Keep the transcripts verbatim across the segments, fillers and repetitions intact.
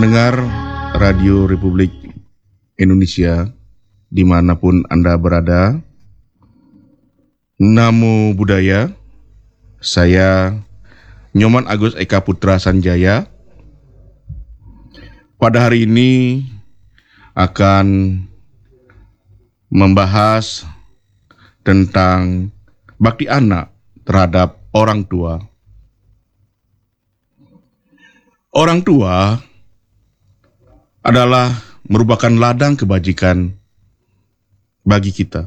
Pendengar Radio Republik Indonesia, dimanapun Anda berada, Namo Buddhaya. Saya Nyoman Agus Eka Putra Sanjaya. Pada hari ini akan membahas tentang bakti anak terhadap orang tua. Orang tua adalah merupakan ladang kebajikan bagi kita.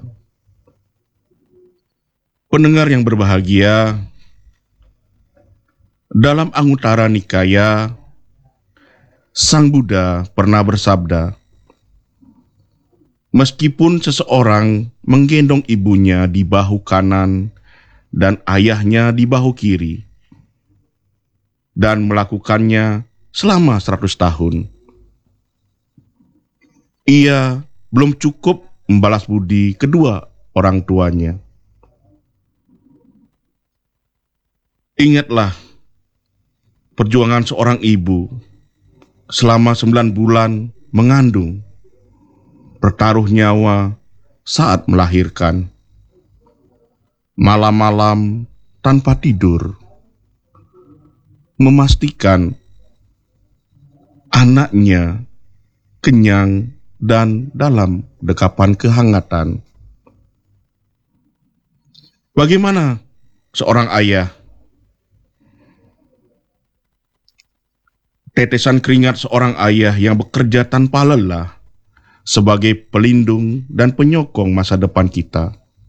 Pendengar yang berbahagia, dalam Anguttara Nikaya, Sang Buddha pernah bersabda, meskipun seseorang menggendong ibunya di bahu kanan dan ayahnya di bahu kiri, dan melakukannya selama seratus tahun, ia belum cukup membalas budi kedua orang tuanya. Ingatlah perjuangan seorang ibu selama sembilan bulan mengandung, bertaruh nyawa saat melahirkan, malam-malam tanpa tidur, memastikan anaknya kenyang dan dalam dekapan kehangatan. Bagaimana seorang ayah? Tetesan keringat seorang ayah yang bekerja tanpa lelah sebagai pelindung dan penyokong masa depan kita.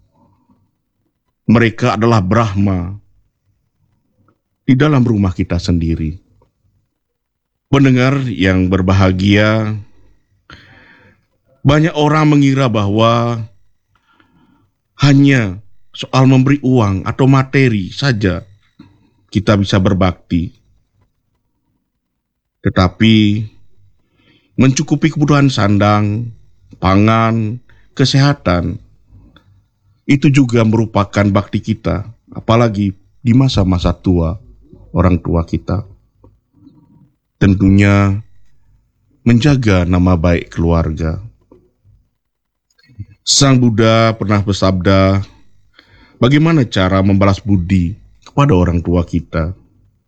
Mereka adalah Brahma di dalam rumah kita sendiri. Pendengar yang berbahagia, banyak orang mengira bahwa hanya soal memberi uang atau materi saja kita bisa berbakti. Tetapi mencukupi kebutuhan sandang, pangan, kesehatan, itu juga merupakan bakti kita, apalagi di masa-masa tua orang tua kita. Tentunya menjaga nama baik keluarga. Sang Buddha pernah bersabda, bagaimana cara membalas budi kepada orang tua kita?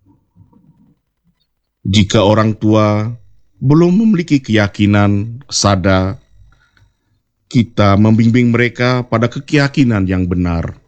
Jika orang tua belum memiliki keyakinan sada, kita membimbing mereka pada keyakinan yang benar.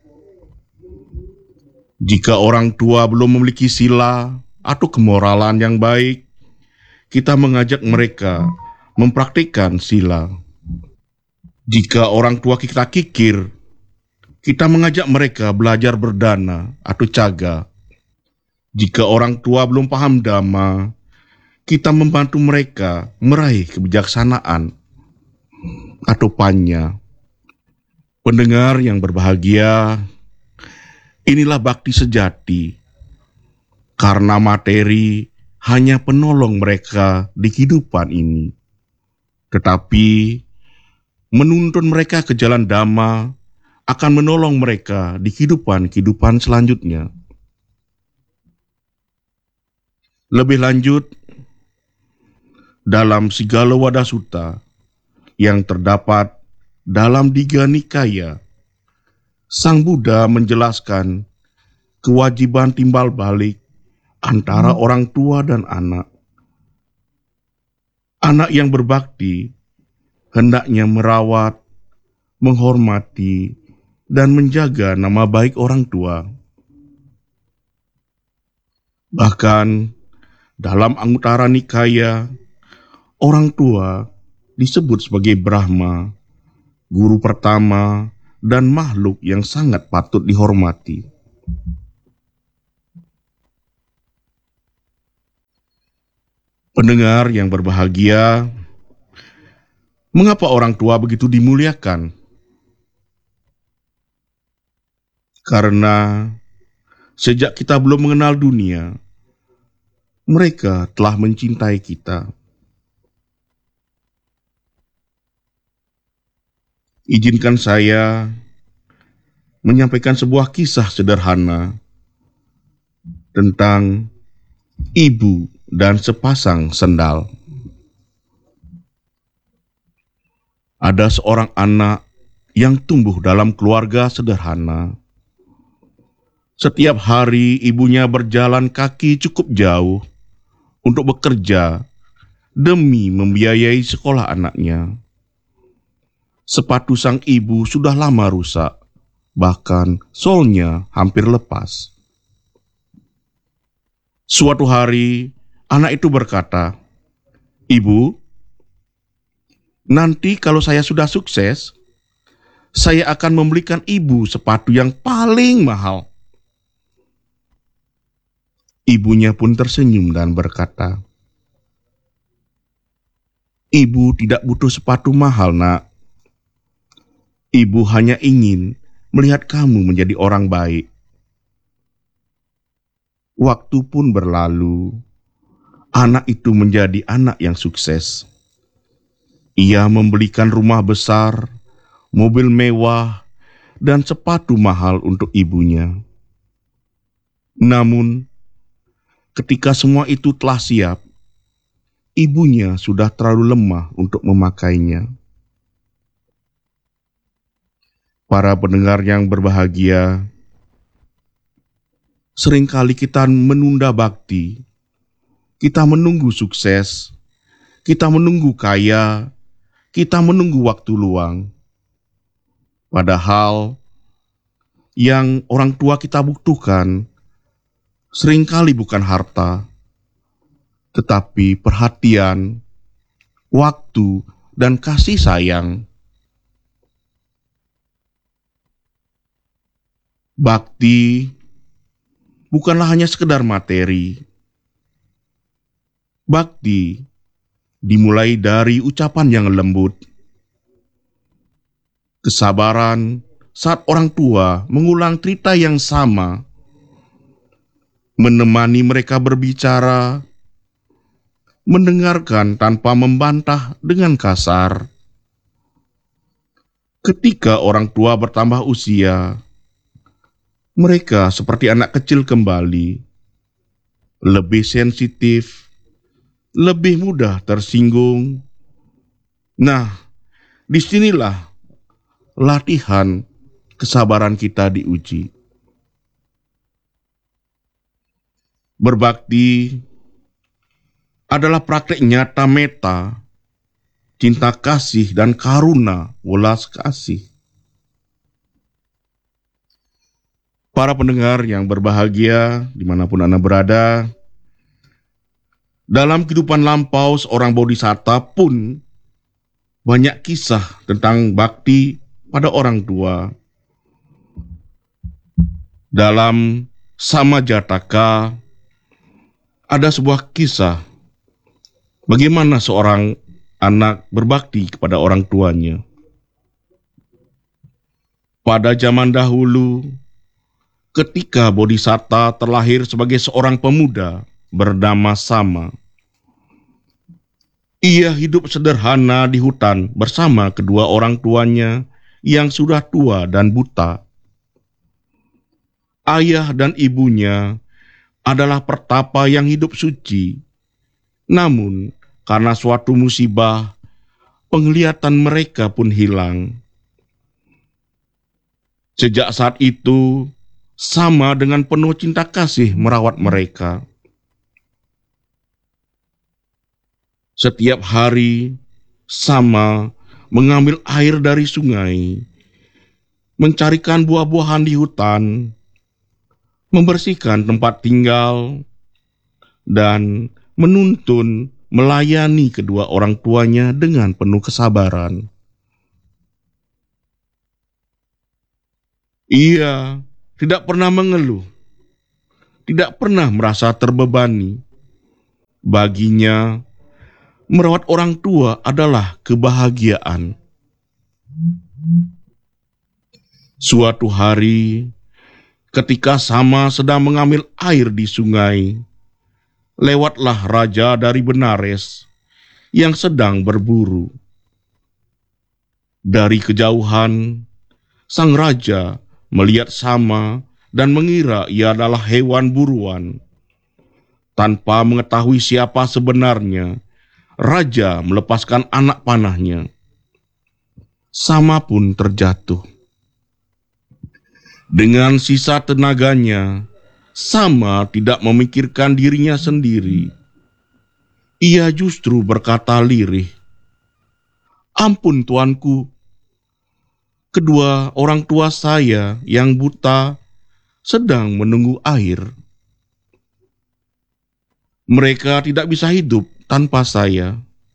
Jika orang tua belum memiliki sila atau kemoralan yang baik, kita mengajak mereka mempraktikkan sila. Jika orang tua kita kikir, kita mengajak mereka belajar berdana atau caga. Jika orang tua belum paham dhamma, kita membantu mereka meraih kebijaksanaan atau panya. Pendengar yang berbahagia, inilah bakti sejati, karena materi hanya penolong mereka di kehidupan ini. Tetapi menuntun mereka ke jalan dhamma akan menolong mereka di kehidupan-kehidupan selanjutnya. Lebih lanjut, dalam Sigala Sutta yang terdapat dalam Digha Nikaya, Sang Buddha menjelaskan kewajiban timbal balik antara orang tua dan anak. Anak yang berbakti hendaknya merawat, menghormati, dan menjaga nama baik orang tua. Bahkan dalam Anguttara Nikaya, orang tua disebut sebagai Brahma, guru pertama, dan makhluk yang sangat patut dihormati. Pendengar yang berbahagia, mengapa orang tua begitu dimuliakan? Karena sejak kita belum mengenal dunia, mereka telah mencintai kita. Izinkan saya menyampaikan sebuah kisah sederhana tentang ibu dan sepasang sendal. Ada seorang anak yang tumbuh dalam keluarga sederhana. Setiap hari ibunya berjalan kaki cukup jauh untuk bekerja demi membiayai sekolah anaknya. Sepatu sang ibu sudah lama rusak, bahkan solnya hampir lepas. Suatu hari, anak itu berkata, "Ibu, nanti kalau saya sudah sukses, saya akan membelikan ibu sepatu yang paling mahal." Ibunya pun tersenyum dan berkata, "Ibu tidak butuh sepatu mahal, nak. Ibu hanya ingin melihat kamu menjadi orang baik." Waktu pun berlalu, anak itu menjadi anak yang sukses. Ia membelikan rumah besar, mobil mewah, dan sepatu mahal untuk ibunya. Namun, ketika semua itu telah siap, ibunya sudah terlalu lemah untuk memakainya. Para pendengar yang berbahagia, seringkali kita menunda bakti, kita menunggu sukses, kita menunggu kaya, kita menunggu waktu luang. Padahal yang orang tua kita butuhkan seringkali bukan harta, tetapi perhatian, waktu, dan kasih sayang. Bakti bukanlah hanya sekedar materi. Bakti dimulai dari ucapan yang lembut, kesabaran saat orang tua mengulang cerita yang sama, menemani mereka berbicara, mendengarkan tanpa membantah dengan kasar. Ketika orang tua bertambah usia, mereka seperti anak kecil kembali, lebih sensitif, lebih mudah tersinggung. Nah, disinilah latihan kesabaran kita diuji. Berbakti adalah praktek nyata meta, cinta kasih dan karuna welas kasih. Para pendengar yang berbahagia dimanapun Anda berada, dalam kehidupan lampau seorang bodhisatta pun banyak kisah tentang bakti pada orang tua. Dalam Samajataka ada sebuah kisah bagaimana seorang anak berbakti kepada orang tuanya. Pada zaman dahulu, ketika bodhisatta terlahir sebagai seorang pemuda bernama Sama, ia hidup sederhana di hutan bersama kedua orang tuanya yang sudah tua dan buta. Ayah dan ibunya adalah pertapa yang hidup suci, namun karena suatu musibah, penglihatan mereka pun hilang. Sejak saat itu, Sama dengan penuh cinta kasih merawat mereka. Setiap hari, Sama mengambil air dari sungai, mencarikan buah-buahan di hutan, membersihkan tempat tinggal, dan menuntun melayani kedua orang tuanya dengan penuh kesabaran. Ia tidak pernah mengeluh, tidak pernah merasa terbebani. Baginya, merawat orang tua adalah kebahagiaan. Suatu hari, ketika Sama sedang mengambil air di sungai, lewatlah raja dari Benares yang sedang berburu. Dari kejauhan, sang raja melihat Sama dan mengira ia adalah hewan buruan. Tanpa mengetahui siapa sebenarnya, raja melepaskan anak panahnya. Sama pun terjatuh. Dengan sisa tenaganya, Sama tidak memikirkan dirinya sendiri. Ia justru berkata lirih, "Ampun tuanku, kedua orang tua saya yang buta sedang menunggu air. Mereka tidak bisa hidup tanpa saya."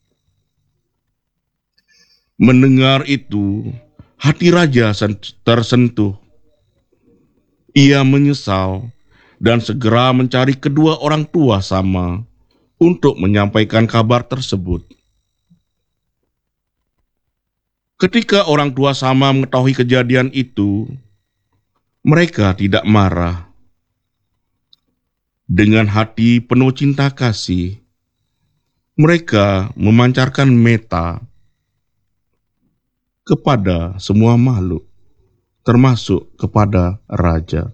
Mendengar itu, hati raja tersentuh. Ia menyesal dan segera mencari kedua orang tua Sama untuk menyampaikan kabar tersebut. Ketika orang tua Sama mengetahui kejadian itu, mereka tidak marah. Dengan hati penuh cinta kasih, mereka memancarkan meta kepada semua makhluk, termasuk kepada raja.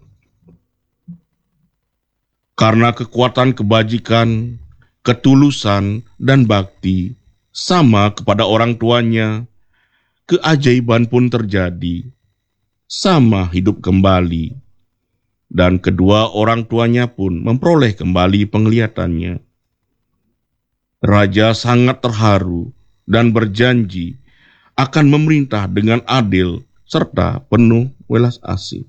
Karena kekuatan kebajikan, ketulusan, dan bakti Sama kepada orang tuanya, keajaiban pun terjadi. Sama hidup kembali, dan kedua orang tuanya pun memperoleh kembali penglihatannya. Raja sangat terharu dan berjanji akan memerintah dengan adil serta penuh welas asih.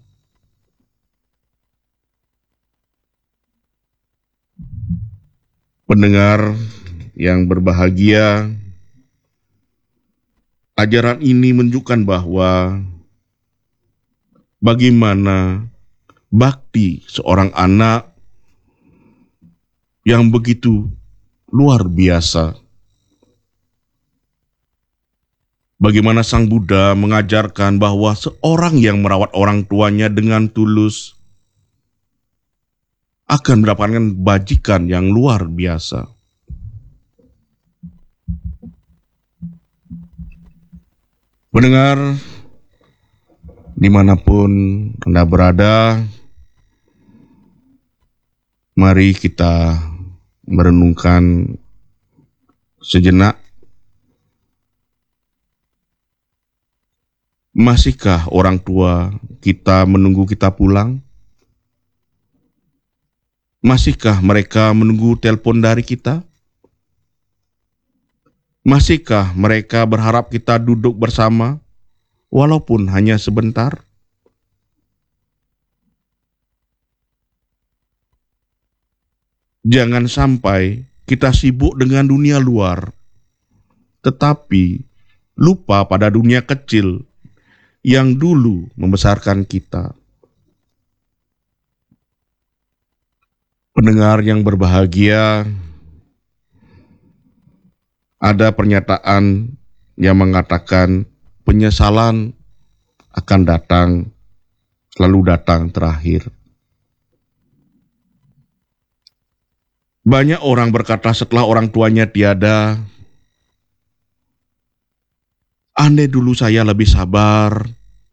Pendengar yang berbahagia, ajaran ini menunjukkan bahwa bagaimana bakti seorang anak yang begitu luar biasa. Bagaimana Sang Buddha mengajarkan bahwa seorang yang merawat orang tuanya dengan tulus akan mendapatkan bajikan yang luar biasa. Pendengar, dimanapun Anda berada, mari kita merenungkan sejenak. Masihkah orang tua kita menunggu kita pulang? Masihkah mereka menunggu telepon dari kita? Masihkah mereka berharap kita duduk bersama, walaupun hanya sebentar? Jangan sampai kita sibuk dengan dunia luar, tetapi lupa pada dunia kecil yang dulu membesarkan kita. Pendengar yang berbahagia, ada pernyataan yang mengatakan penyesalan akan datang, selalu datang terakhir. Banyak orang berkata setelah orang tuanya tiada, andai dulu saya lebih sabar,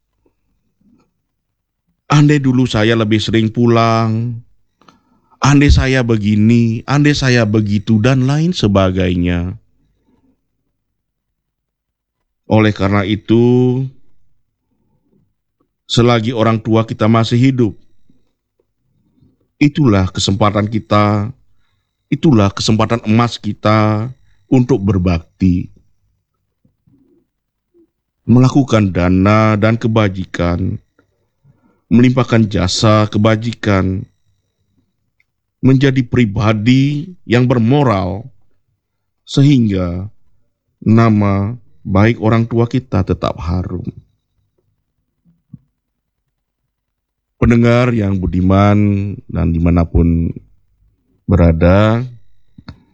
andai dulu saya lebih sering pulang, andai saya begini, andai saya begitu, dan lain sebagainya. Oleh karena itu, selagi orang tua kita masih hidup, itulah kesempatan kita, itulah kesempatan emas kita untuk berbakti, melakukan dana dan kebajikan, melimpahkan jasa kebajikan, menjadi pribadi yang bermoral, sehingga nama baik orang tua kita tetap harum. Pendengar yang budiman dan dimanapun berada,